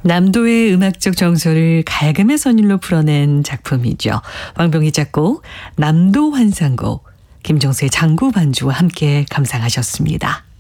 남도의 음악적 정서를 갈금의 선율로 풀어낸 작품이죠. 왕병희 작곡, 남도 환상곡, 김종수의 장구 반주와 함께 감상하셨습니다.